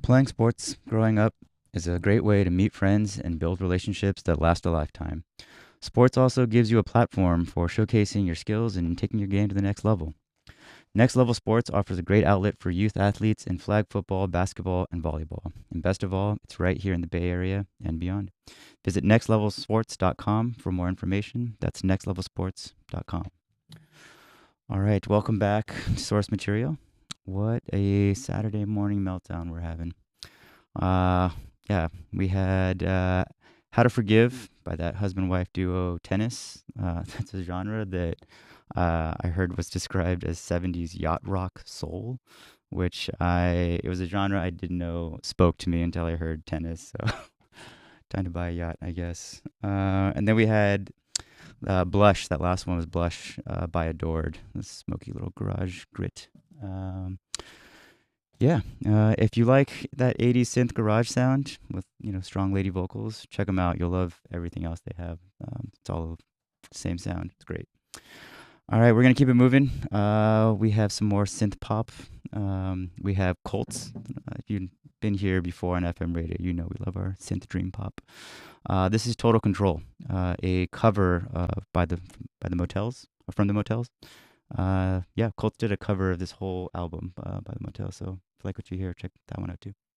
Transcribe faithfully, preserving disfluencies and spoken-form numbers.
Playing sports growing up is a great way to meet friends and build relationships that last a lifetime. Sports also gives you a platform for showcasing your skills and taking your game to the next level. Next Level Sports offers a great outlet for youth athletes in flag football, basketball, and volleyball. And best of all, it's right here in the Bay Area and beyond. Visit next level sports dot com for more information. That's next level sports dot com. All right, welcome back to Source Material. What a Saturday morning meltdown we're having. Uh, yeah, we had uh, How to Forgive by that husband wife duo Tennis. Uh, that's a genre that uh, I heard was described as seventies yacht rock soul, which I, it was a genre I didn't know spoke to me until I heard Tennis. So time to buy a yacht, I guess. Uh, and then we had uh, Blush. That last one was Blush uh, by Adored, the smoky little garage grit. Um, yeah, uh, if you like that eighties synth garage sound with, you know, strong lady vocals, check them out. You'll love everything else they have. Um, it's all the same sound. It's great. All right, we're gonna keep it moving. Uh, we have some more synth pop. Um, we have Colts. Uh, if you've been here before on F M radio, you know we love our synth dream pop. Uh, this is Total Control, uh, a cover uh, by the by the Motels, or from the Motels. Uh, yeah, Colts did a cover of this whole album uh, by the Motel. So if you like what you hear, check that one out too.